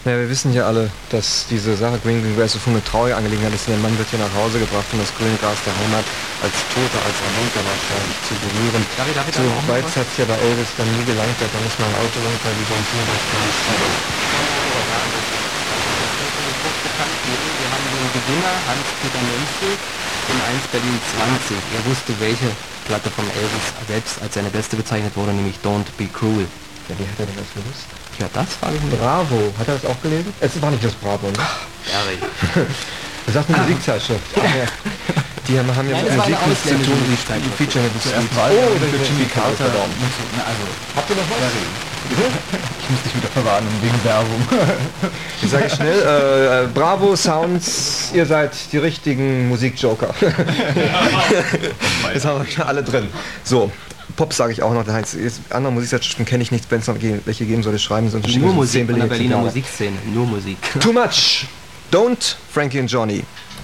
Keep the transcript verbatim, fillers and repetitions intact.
Naja, wir wissen ja alle, dass diese Sache Green Green Grass so eine traurige Angelegenheit ist. Der Mann wird hier nach Hause gebracht, um das grüne Gras der Heimat als Toter, als Erwunkener wahrscheinlich zu berühren. Darf ich, darf ich so weit hat es ja bei Elvis dann nie gelangt, da hat nicht mal ein Auto lang, weil die sonst nur das Wir haben den Gewinner, Hans-Peter Menzel, in eins Berlin zwanzig. Er wusste, welche Platte von Elvis selbst als seine beste bezeichnet wurde, nämlich Don't Be Cruel. Ja, wie hat er denn das gewusst? Ja, das frage ich mich. Bravo, hat er das auch gelesen? Es war nicht das Bravo, ne? Barry. Das sagt eine Musikzeitschrift. Ach, ja. Die haben, haben ja Nein, mit das war Musik eine nichts zu tun, die Ausländische featuren mit Zuerst Musik. war Oh, oh, das für ist Jimmy Musik, Carter. pardon. Also, Habt ihr noch was? ich muss dich wieder verwarnen wegen Werbung. Ich sage schnell, äh, Bravo Sounds, ihr seid die richtigen Musikjoker. Das haben wir schon alle drin. So, Pop sage ich auch noch, der Heinz. Andere Musikzeitschriften kenne ich nicht, wenn es noch welche geben soll, schreiben sie Nur Musik von der Berliner Musikszene, nur Musik. Too much. Don't, Frankie and Johnny.